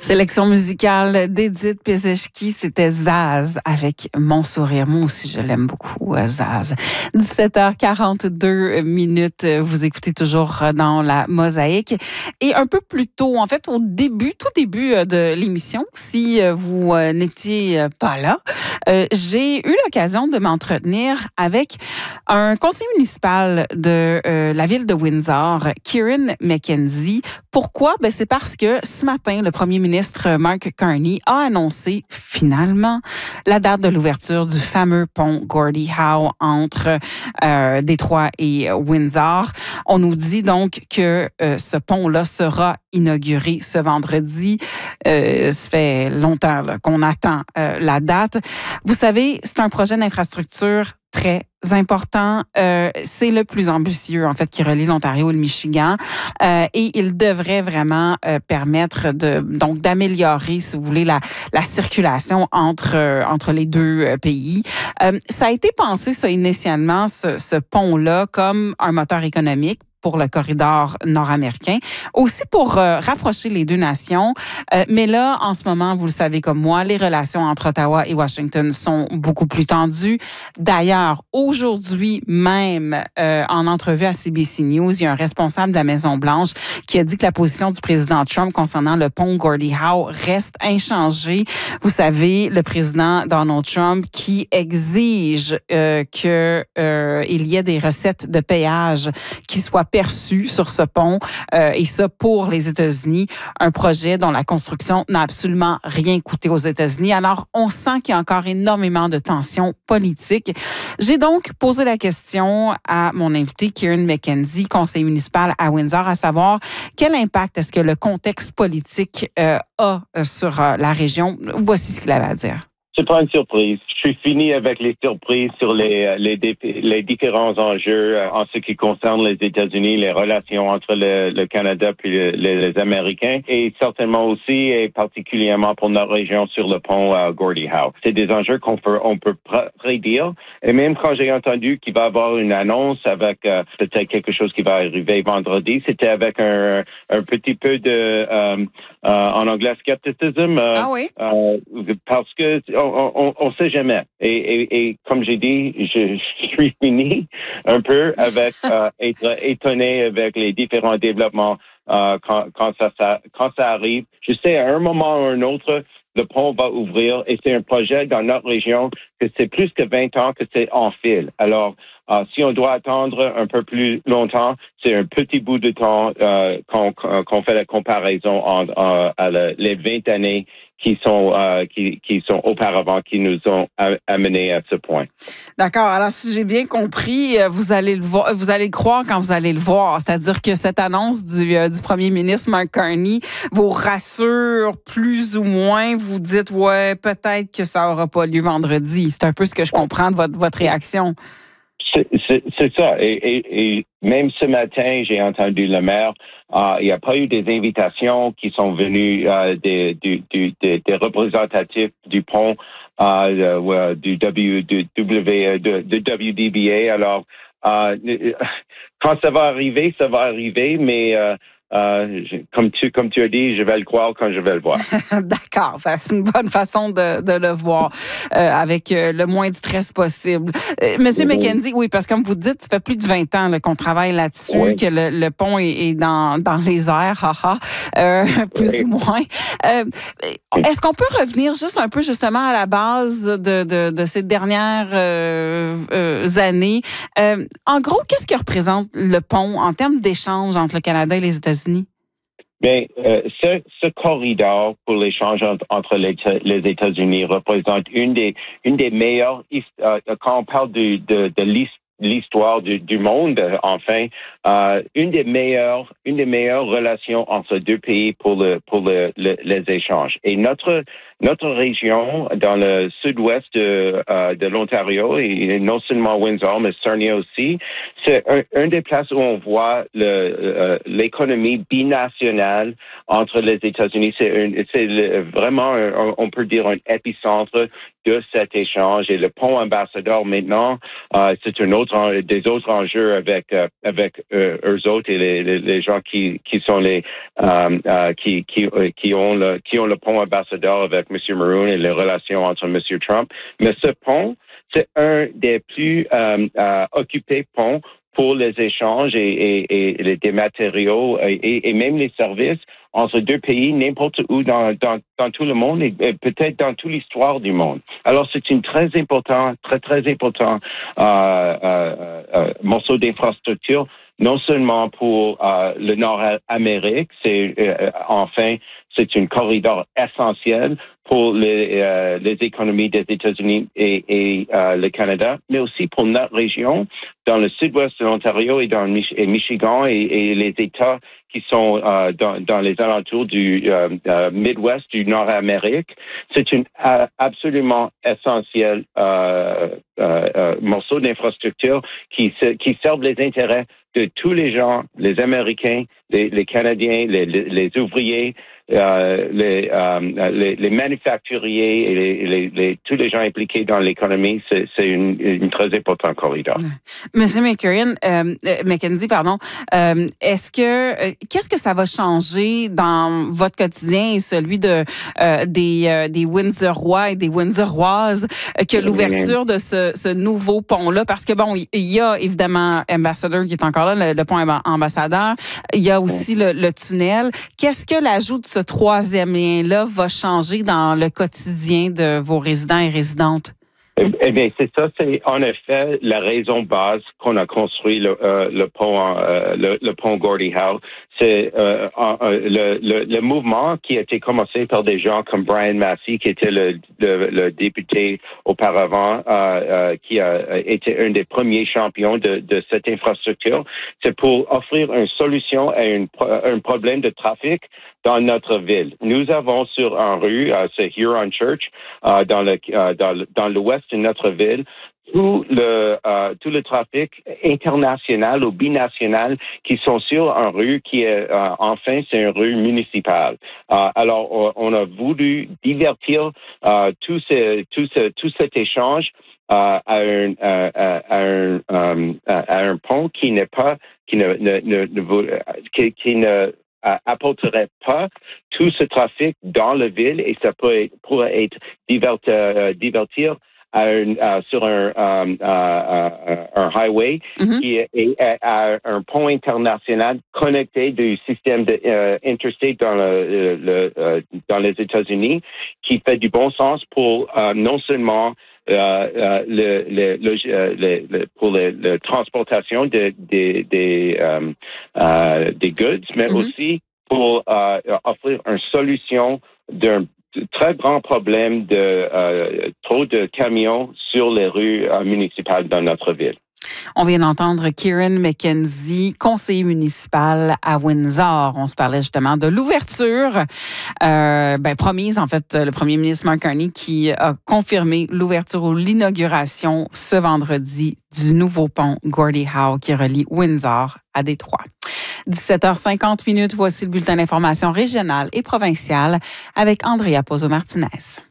Sélection musicale d'Édith Pézeshki, c'était Zaz avec Mon sourire. Moi aussi, je l'aime beaucoup, Zaz. 17h42 minutes, vous écoutez toujours dans la Mosaïque. Et un peu plus tôt, en fait, tout début de l'émission, si vous n'étiez pas là, j'ai eu l'occasion de m'entretenir avec un conseiller municipal de la ville de Windsor, Kieran McKenzie. Pourquoi? Ben, c'est parce que ce matin, le premier ministre Mark Carney a annoncé finalement la date de l'ouverture du fameux pont Gordie Howe entre Détroit et Windsor. On nous dit donc que ce pont-là sera inauguré ce vendredi. Ça fait longtemps qu'on attend la date. Vous savez, c'est un projet d'infrastructure très important. C'est le plus ambitieux, en fait, qui relie l'Ontario et le Michigan. Et il devrait vraiment permettre d'améliorer, si vous voulez, la circulation entre les deux pays. Ça a été pensé, ça, initialement, ce pont-là, comme un moteur économique pour le corridor nord-américain, aussi pour rapprocher les deux nations. Mais là, en ce moment, vous le savez comme moi, les relations entre Ottawa et Washington sont beaucoup plus tendues. D'ailleurs, aujourd'hui même, en entrevue à CBC News, il y a un responsable de la Maison-Blanche qui a dit que la position du président Trump concernant le pont Gordie Howe reste inchangée. Vous savez, le président Donald Trump qui exige qu'il y ait des recettes de péage qui soient perçu sur ce pont, et ça pour les États-Unis, un projet dont la construction n'a absolument rien coûté aux États-Unis. Alors, on sent qu'il y a encore énormément de tensions politiques. J'ai donc posé la question à mon invité, Kieran McKenzie, conseiller municipal à Windsor, à savoir quel impact est-ce que le contexte politique a sur la région. Voici ce qu'il avait à dire. C'est pas une surprise. Je suis fini avec les surprises sur les différents enjeux en ce qui concerne les États-Unis, les relations entre le Canada puis les Américains, et certainement aussi et particulièrement pour notre région sur le pont Gordie Howe. C'est des enjeux qu'on peut prédire. Et même quand j'ai entendu qu'il va y avoir une annonce avec peut-être quelque chose qui va arriver vendredi, c'était avec un petit peu de en anglais skepticism. Ah oui? Parce que on sait jamais. Et comme j'ai dit, je suis fini un peu avec être étonné avec les différents développements quand ça arrive. Je sais, à un moment ou un autre, le pont va ouvrir et c'est un projet dans notre région que c'est plus que 20 ans que c'est en fil. Alors, si on doit attendre un peu plus longtemps, c'est un petit bout de temps qu'on fait la comparaison à les 20 années qui sont auparavant, qui nous ont amenés à ce point. D'accord. Alors, si j'ai bien compris, vous allez le croire quand vous allez le voir. C'est-à-dire que cette annonce du premier ministre Mark Carney vous rassure plus ou moins. Vous dites, ouais, peut-être que ça n'aura pas lieu vendredi. C'est un peu ce que je comprends de votre réaction. C'est ça. Et même ce matin, j'ai entendu le maire. Il n'y a pas eu des invitations qui sont venues des représentatifs du pont, du WDBA. Alors, quand ça va arriver, mais comme tu as dit, je vais le croire quand je vais le voir. D'accord. C'est une bonne façon de le voir avec le moins de stress possible. Monsieur McKenzie, oui, parce que comme vous dites, ça fait plus de 20 ans qu'on travaille là-dessus, oui, que le pont est dans les airs, plus ou moins. Est-ce qu'on peut revenir juste un peu justement à la base de ces dernières années? En gros, qu'est-ce que représente le pont en termes d'échange entre le Canada et les États-Unis? Bien, ce corridor pour l'échange entre les États-Unis représente une des meilleures, quand on parle de l'histoire du monde, enfin, une des meilleures relations entre deux pays pour les échanges. Et notre région, dans le sud-ouest de l'Ontario, et non seulement Windsor, mais Sarnia aussi, c'est un des places où on voit l'économie binationale entre les États-Unis. C'est vraiment, on peut dire, un épicentre de cet échange. Et le pont ambassadeur, maintenant, c'est des autres enjeux avec eux autres et les gens qui sont qui ont le pont ambassadeur avec M. Maroon et les relations entre M. Trump. Mais ce pont, c'est un des plus occupés ponts pour les échanges et des matériaux et même les services entre deux pays, n'importe où dans tout le monde et peut-être dans toute l'histoire du monde. Alors, c'est une très important morceau d'infrastructure, non seulement pour le Nord-Amérique, c'est un corridor essentiel pour les économies des États-Unis et le Canada, mais aussi pour notre région, dans le sud-ouest de l'Ontario et dans Michigan et les États qui sont dans les alentours du Midwest du Nord-Amérique. C'est une absolument essentiel morceau d'infrastructure qui servent les intérêts de tous les gens, les Américains, les Canadiens, les ouvriers, les manufacturiers et tous les gens impliqués dans l'économie. C'est une très important corridor. Monsieur McKenzie, pardon. Qu'est-ce que ça va changer dans votre quotidien et celui des Windsorrois et des Windsoroises que l'ouverture de ce nouveau pont-là? Parce que bon, il y a évidemment Ambassador qui est encore là, le pont Ambassadeur. Il y a aussi le tunnel. Qu'est-ce que l'ajout de ce troisième lien-là va changer dans le quotidien de vos résidents et résidentes? Eh bien, c'est ça. C'est en effet la raison base qu'on a construit le pont Gordie Howe. C'est le mouvement qui a été commencé par des gens comme Brian Massey, qui était le député auparavant, qui a été un des premiers champions de cette infrastructure. C'est pour offrir une solution à un problème de trafic dans notre ville. Nous avons sur une rue, c'est Huron Church, dans l'ouest de notre ville, tout le trafic international ou binational qui sont sur une rue qui est enfin c'est une rue municipale. Alors on a voulu divertir tout cet échange à un pont qui ne apporterait pas tout ce trafic dans la ville et ça pourrait être divertir sur un highway qui est à un pont international connecté du système interstate dans les États-Unis qui fait du bon sens pour non seulement pour la transportation des goods, mais aussi pour offrir une solution d'un très grand problème de trop de camions sur les rues municipales dans notre ville. On vient d'entendre Kieran McKenzie, conseiller municipal à Windsor. On se parlait justement de l'ouverture promise, en fait, le premier ministre Mark Carney qui a confirmé l'ouverture ou l'inauguration ce vendredi du nouveau pont Gordie Howe qui relie Windsor à Détroit. 17h50, voici le bulletin d'information régionale et provinciale avec Andrea Pozzo-Martinez.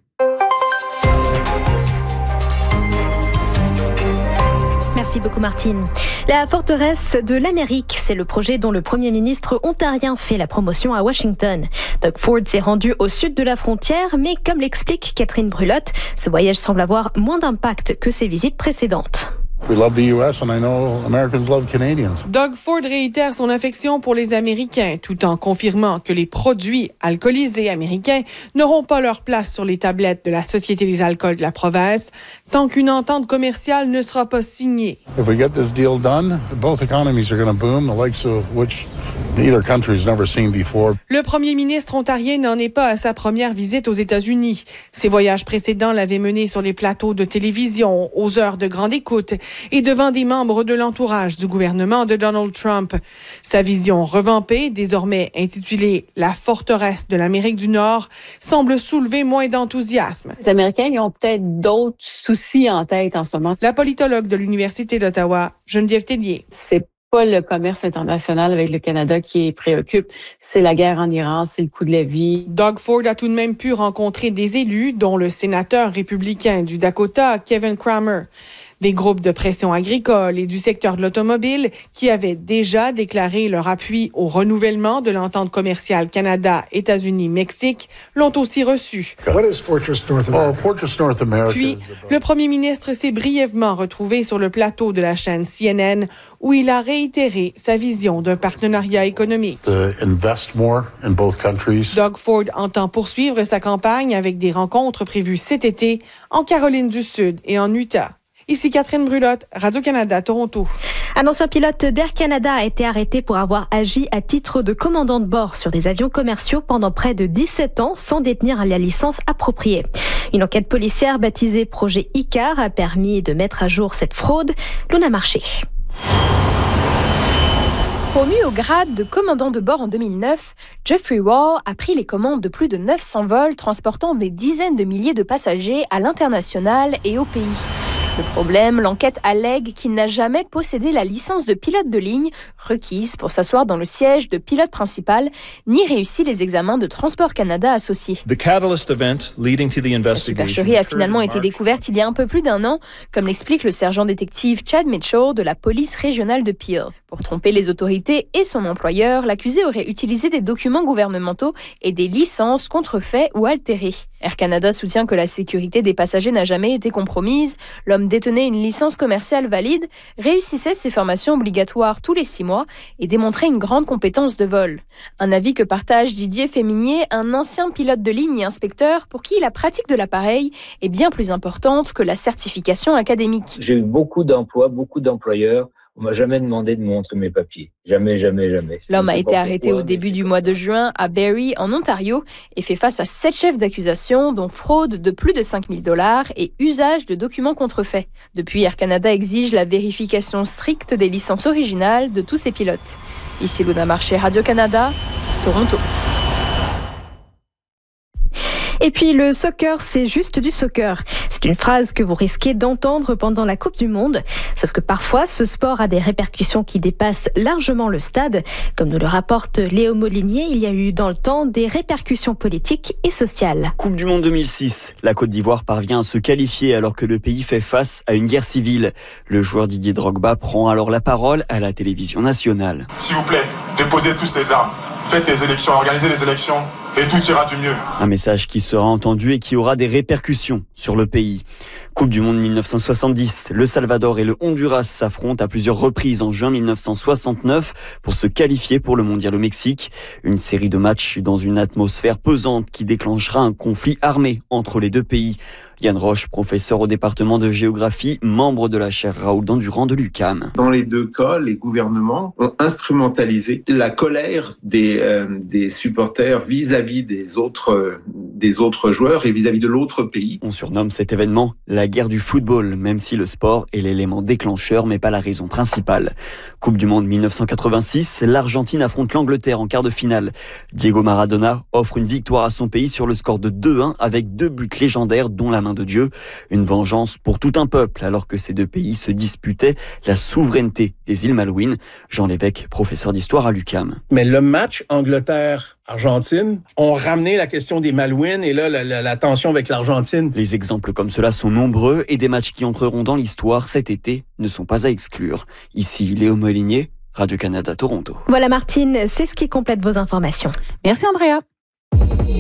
Merci beaucoup, Martine. La forteresse de l'Amérique, c'est le projet dont le premier ministre ontarien fait la promotion à Washington. Doug Ford s'est rendu au sud de la frontière, mais comme l'explique Catherine Brulotte, ce voyage semble avoir moins d'impact que ses visites précédentes. We love the US and I know Americans love Canadians. Doug Ford réitère son affection pour les Américains tout en confirmant que les produits alcoolisés américains n'auront pas leur place sur les tablettes de la Société des alcools de la province tant qu'une entente commerciale ne sera pas signée. If we get this deal done, both economies are going to boom, the likes of which neither country has never seen before. Le premier ministre ontarien n'en est pas à sa première visite aux États-Unis. Ses voyages précédents l'avaient mené sur les plateaux de télévision, aux heures de grande écoute et devant des membres de l'entourage du gouvernement de Donald Trump. Sa vision revampée, désormais intitulée « La forteresse de l'Amérique du Nord », semble soulever moins d'enthousiasme. Les Américains, ils ont peut-être d'autres soucis en tête en ce moment. La politologue de l'Université d'Ottawa, Geneviève Tellier. C'est pas le commerce international avec le Canada qui préoccupe, c'est la guerre en Iran, c'est le coût de la vie. Doug Ford a tout de même pu rencontrer des élus, dont le sénateur républicain du Dakota, Kevin Cramer. Des groupes de pression agricole et du secteur de l'automobile qui avaient déjà déclaré leur appui au renouvellement de l'entente commerciale Canada-États-Unis-Mexique l'ont aussi reçu. What is Fortress North America? Fortress North America. Puis, le premier ministre s'est brièvement retrouvé sur le plateau de la chaîne CNN où il a réitéré sa vision d'un partenariat économique. Invest more in both countries. Doug Ford entend poursuivre sa campagne avec des rencontres prévues cet été en Caroline du Sud et en Utah. Ici Catherine Brulotte, Radio-Canada, Toronto. Un ancien pilote d'Air Canada a été arrêté pour avoir agi à titre de commandant de bord sur des avions commerciaux pendant près de 17 ans sans détenir la licence appropriée. Une enquête policière baptisée Projet Icar a permis de mettre à jour cette fraude. Luna Marché. Promu au grade de commandant de bord en 2009, Jeffrey Wall a pris les commandes de plus de 900 vols transportant des dizaines de milliers de passagers à l'international et au pays. Le problème, l'enquête allègue qu'il n'a jamais possédé la licence de pilote de ligne requise pour s'asseoir dans le siège de pilote principal, ni réussi les examens de Transport Canada associés. La supercherie a finalement été découverte il y a un peu plus d'un an, comme l'explique le sergent détective Chad Mitchell de la police régionale de Peel. Pour tromper les autorités et son employeur, l'accusé aurait utilisé des documents gouvernementaux et des licences contrefaits ou altérées. Air Canada soutient que la sécurité des passagers n'a jamais été compromise. L'homme détenait une licence commerciale valide, réussissait ses formations obligatoires tous les 6 mois et démontrait une grande compétence de vol. Un avis que partage Didier Féminier, un ancien pilote de ligne et inspecteur pour qui la pratique de l'appareil est bien plus importante que la certification académique. J'ai eu beaucoup d'emplois, beaucoup d'employeurs. On m'a jamais demandé de montrer mes papiers. Jamais. L'homme a été arrêté au début du mois de juin à Barrie, en Ontario, et fait face à 7 chefs d'accusation, dont fraude de plus de 5 000 $ et usage de documents contrefaits. Depuis, Air Canada exige la vérification stricte des licences originales de tous ses pilotes. Ici Luna Marché, Radio-Canada, Toronto. Et puis le soccer, c'est juste du soccer. C'est une phrase que vous risquez d'entendre pendant la Coupe du Monde. Sauf que parfois, ce sport a des répercussions qui dépassent largement le stade. Comme nous le rapporte Léo Molinier, il y a eu dans le temps des répercussions politiques et sociales. Coupe du Monde 2006. La Côte d'Ivoire parvient à se qualifier alors que le pays fait face à une guerre civile. Le joueur Didier Drogba prend alors la parole à la télévision nationale. S'il vous plaît, déposez tous les armes. Faites les élections, organisez les élections. Et tout ira du mieux. Un message qui sera entendu et qui aura des répercussions sur le pays. Coupe du Monde 1970, le Salvador et le Honduras s'affrontent à plusieurs reprises en juin 1969 pour se qualifier pour le mondial au Mexique. Une série de matchs dans une atmosphère pesante qui déclenchera un conflit armé entre les deux pays. Yann Roche, professeur au département de géographie, membre de la chaire Raoul Dandurand de l'UQAM. Dans les deux cas, les gouvernements ont instrumentalisé la colère des supporters vis-à-vis des autres joueurs et vis-à-vis de l'autre pays. On surnomme cet événement la guerre du football, même si le sport est l'élément déclencheur, mais pas la raison principale. Coupe du Monde 1986, l'Argentine affronte l'Angleterre en quart de finale. Diego Maradona offre une victoire à son pays sur le score de 2-1 avec 2 buts légendaires, dont la main de Dieu. Une vengeance pour tout un peuple, alors que ces deux pays se disputaient la souveraineté des îles Malouines. Jean Lévesque, professeur d'histoire à l'UQAM. Mais le match Angleterre-Argentine ont ramené la question des Malouines et là, la tension avec l'Argentine. Les exemples comme cela sont nombreux et des matchs qui entreront dans l'histoire cet été ne sont pas à exclure. Ici, Léo Molinier, Radio-Canada, Toronto. Voilà Martine, c'est ce qui complète vos informations. Merci Andrea.